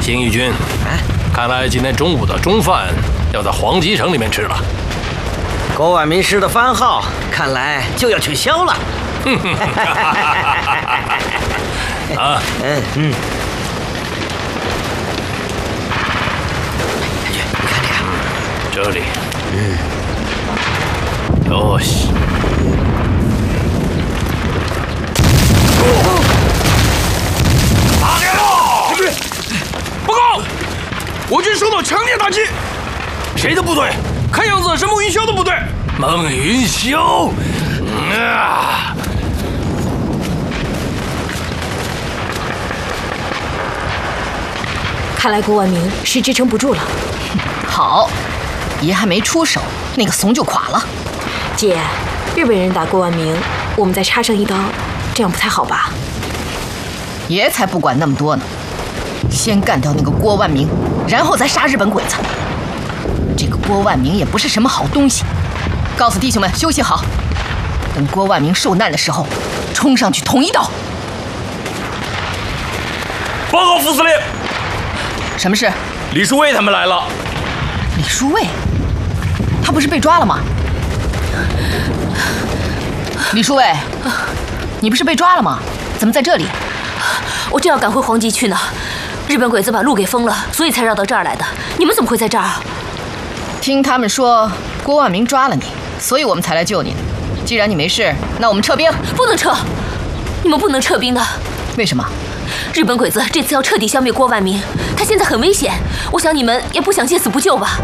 邢义军，看来今天中午的中饭要在黄集城里面吃了。 郭万民师的番号看来就要取消了。 啊， 你看这个， 这里，哟西。 打开了！报告，我军受到强烈打击。 谁的部队？ 看样子是孟云霄的部队。 孟云霄， 看来郭万明是支撑不住了。 好，爷还没出手，那个怂就垮了。 姐，日本人打郭万明，我们再插上一刀，这样不太好吧？ 爷才不管那么多呢，先干掉那个郭万明，然后再杀日本鬼子。这个郭万明也不是什么好东西，告诉弟兄们休息好，等郭万明受难的时候，冲上去捅一刀。 报告副司令， 什么事？ 李书卫他们来了。 李书卫，他不是被抓了吗？李书卫，你不是被抓了吗？怎么在这里？ 我正要赶回黄集去呢，日本鬼子把路给封了，所以才绕到这儿来的。你们怎么会在这儿？ 听他们说郭万明抓了你，所以我们才来救你的。既然你没事，那我们撤兵。 不能撤，你们不能撤兵的。 为什么？ 日本鬼子这次要彻底消灭郭万明，他现在很危险。我想你们也不想见死不救吧？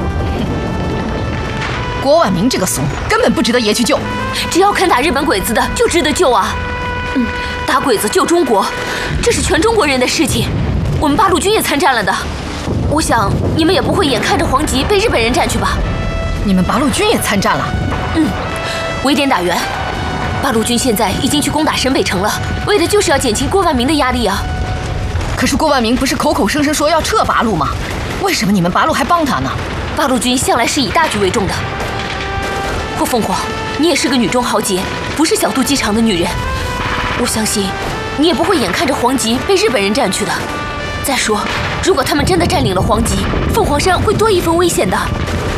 郭万明这个怂根本不值得爷去救。 只要肯打日本鬼子的，就值得救啊！打鬼子救中国，这是全中国人的事情。我们八路军也参战了的。我想你们也不会眼看着黄集被日本人占去吧？ 你们八路军也参战了？ 围点打援。八路军现在已经去攻打沈北城了，为的就是要减轻郭万明的压力啊。 可是郭万明不是口口声声说要撤八路吗？为什么你们八路还帮他呢？ 八路军向来是以大局为重的。霍凤凰，你也是个女中豪杰，不是小肚鸡肠的女人。我相信你也不会眼看着黄集被日本人占去的。再说，如果他们真的占领了黄集，凤凰山会多一分危险的。